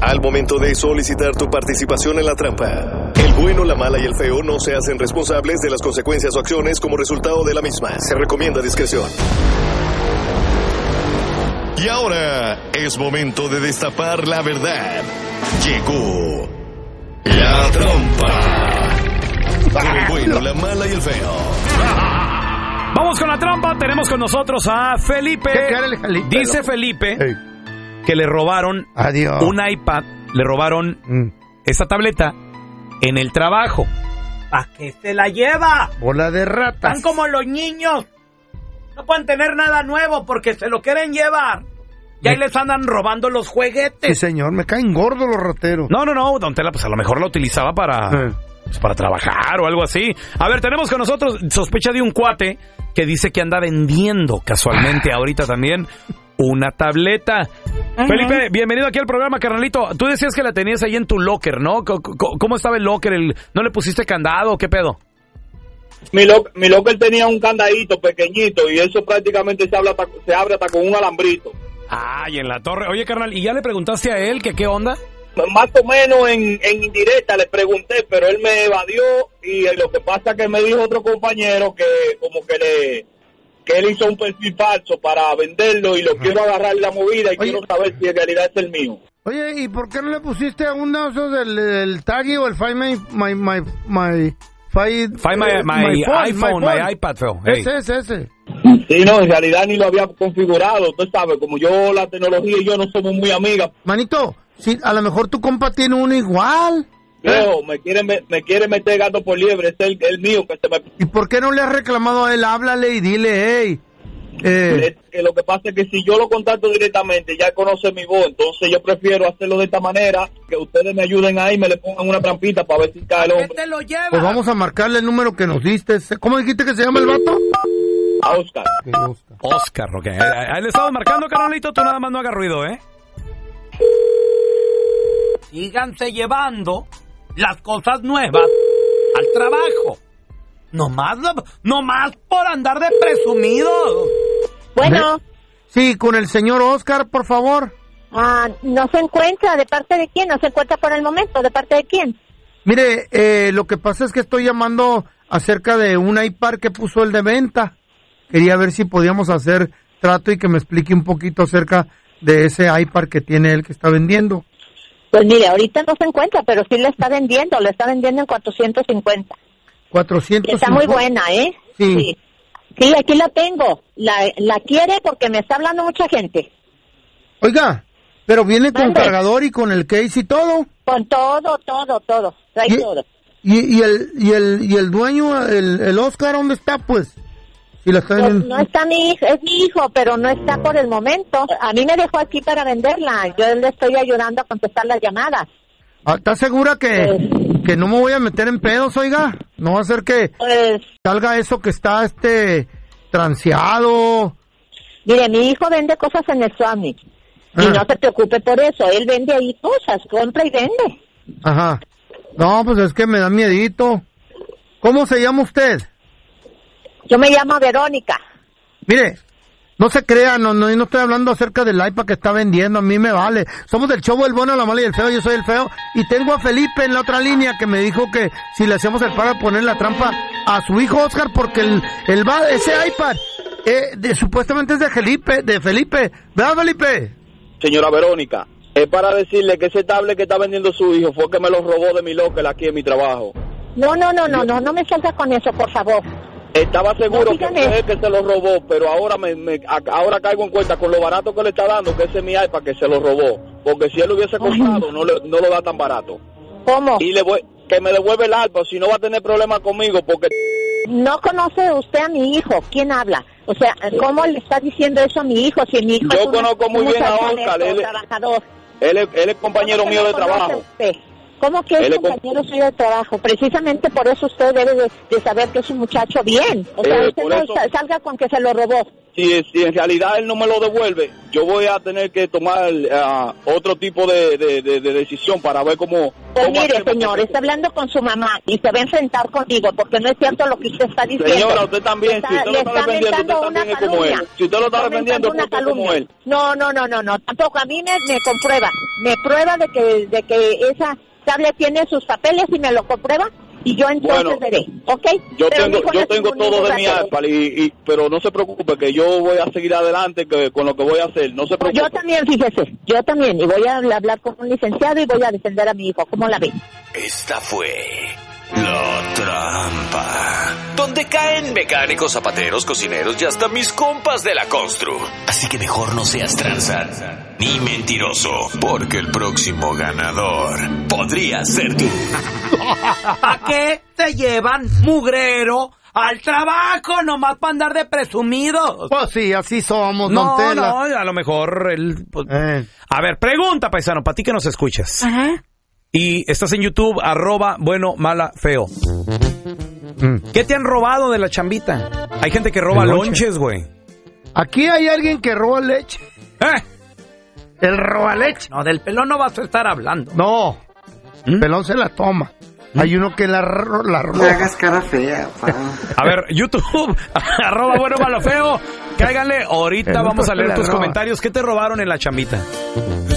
al momento de solicitar tu participación en la trampa. El bueno, la mala y el feo no se hacen responsables de las consecuencias o acciones como resultado de la misma. Se recomienda discreción. Y ahora es momento de destapar la verdad. Llegó la trampa. Con el bueno, la mala y el feo. Vamos con la trampa. Tenemos con nosotros a Felipe. Dice Felipe que le robaron un iPad, le robaron esa tableta en el trabajo. ¿Para qué se la lleva? Bola de ratas. Están como los niños. No pueden tener nada nuevo porque se lo quieren llevar. Y ahí les andan robando los juguetes. Sí, señor, me caen gordos los rateros. No, don Tela, pues a lo mejor la utilizaba para trabajar o algo así. A ver, tenemos con nosotros sospecha de un cuate que dice que anda vendiendo casualmente ahorita también una tableta. Felipe, bienvenido aquí al programa, carnalito. Tú decías que la tenías ahí en tu locker, ¿no? ¿Cómo estaba el locker? ¿No le pusiste candado o qué pedo? Mi locker tenía un candadito pequeñito y eso prácticamente se abre hasta con un alambrito. Y en la torre. Oye, carnal, ¿y ya le preguntaste a él que qué onda? Más o menos en indirecta le pregunté, pero él me evadió y lo que pasa es que me dijo otro compañero que como que él hizo un perfil falso para venderlo y lo quiero agarrar la movida y quiero saber si en realidad es el mío. Oye, ¿y por qué no le pusiste a un uso del Taggy o el Find my iPhone, my iPad, feo? Hey. Ese. Sí, no, en realidad ni lo había configurado, tú sabes, como yo, la tecnología y yo no somos muy amigas. Manito, sí, a lo mejor tu compa tiene uno igual. No, me quiere meter gato por liebre, es el mío que se me... ¿Y por qué no le has reclamado a él? Háblale y dile, hey. Que lo que pasa es que si yo lo contacto directamente, ya conoce mi voz, entonces yo prefiero hacerlo de esta manera, que ustedes me ayuden ahí, me le pongan una trampita para ver si cae el hombre. ¿Qué te lo lleva? Pues vamos a marcarle el número que nos diste. ¿Cómo dijiste que se llama el vato? Oscar. Oscar, ok. Ahí le estamos marcando, carnalito, tú nada más no hagas ruido, ¿eh? Síganse llevando las cosas nuevas al trabajo. Nomás por andar de presumido. Bueno. Sí, con el señor Oscar, por favor. No se encuentra. ¿De parte de quién? No se encuentra por el momento. ¿De parte de quién? Mire, lo que pasa es que estoy llamando acerca de un iPad que puso él de venta. Quería ver si podíamos hacer trato y que me explique un poquito acerca de ese iPad que tiene él que está vendiendo. Pues mire, ahorita no se encuentra, pero sí le está vendiendo en 450. 450. Está muy buena, ¿eh? Sí. Sí, aquí la tengo. ¿La quiere? Porque me está hablando mucha gente. Oiga, pero viene con cargador y con el case y todo. Con todo. Trae todo. ¿Y el dueño, el Oscar, dónde está, pues? Si la está pues no está es mi hijo, pero no está por el momento. A mí me dejó aquí para venderla. Yo le estoy ayudando a contestar las llamadas. ¿Estás segura que no me voy a meter en pedos, oiga? No va a ser que salga eso que está transeado. Mire, mi hijo vende cosas en el Swami. Y no se preocupe por eso. Él vende ahí cosas, compra y vende. Ajá. No, pues es que me da miedito. ¿Cómo se llama usted? Yo me llamo Verónica. Mire, no se crea, no estoy hablando acerca del iPad que está vendiendo, a mí me vale. Somos del show El Bueno, la Mala y el Feo, yo soy el Feo. Y tengo a Felipe en la otra línea que me dijo que si le hacemos el paro poner la trampa a su hijo Oscar, porque ese iPad supuestamente es de Felipe. ¿Verdad, Felipe? Señora Verónica, es para decirle que ese tablet que está vendiendo su hijo fue que me lo robó de mi locker aquí en mi trabajo. No me salga con eso, por favor. Estaba seguro que fue él que se lo robó, pero ahora ahora caigo en cuenta con lo barato que le está dando, que ese es mi iPad que se lo robó. Porque si él lo hubiese comprado, no lo da tan barato. ¿Cómo? Y que me devuelve el iPad, si no va a tener problemas conmigo, porque... No conoce usted a mi hijo, ¿quién habla? O sea, ¿cómo le está diciendo eso a mi hijo? Si mi hijo yo conozco muy bien a Oscar, él es compañero mío de trabajo. ¿Cómo que es compañero suyo de trabajo? Precisamente por eso usted debe de saber que es un muchacho bien. O sea, usted no salga con que se lo robó. si en realidad él no me lo devuelve, yo voy a tener que tomar otro tipo de decisión para ver cómo... Pues mire, señor, está hablando con su mamá y se va a enfrentar contigo, porque no es cierto lo que usted está diciendo. Señora, usted también, si usted lo está defendiendo, usted también es como él. Si usted lo está defendiendo, usted es como él. No, tampoco. A mí me comprueba. Me prueba de que esa tablet tiene sus papeles y me lo comprueba. Y yo entonces veré, ¿ok? Yo tengo todo de mi iPad, pero no se preocupe que yo voy a seguir adelante con lo que voy a hacer, no se preocupe. Yo también, fíjese, y voy a hablar con un licenciado y voy a defender a mi hijo, ¿cómo la ve? Esta fue La Trampa, donde caen mecánicos, zapateros, cocineros y hasta mis compas de la constru. Así que mejor no seas tranza ni mentiroso, porque el próximo ganador podría ser tú. ¿A qué te llevan, mugrero, al trabajo nomás para andar de presumidos? Pues sí, así somos, No, don Tela. no, a lo mejor él... pues, A ver, pregunta, paisano, para ti que nos escuchas. Ajá. Y estás en YouTube, @bueno, mala, feo. ¿Qué te han robado de la chambita? Hay gente que roba lonches, güey. Aquí hay alguien que roba leche. El roba leche. No, del pelón no vas a estar hablando. No, el pelón se la toma. Hay uno que la roba. No hagas cara fea, pa. A ver, YouTube, @bueno, malo, feo. Cáiganle, ahorita vamos a leer tus comentarios. ¿Qué te robaron en la chambita?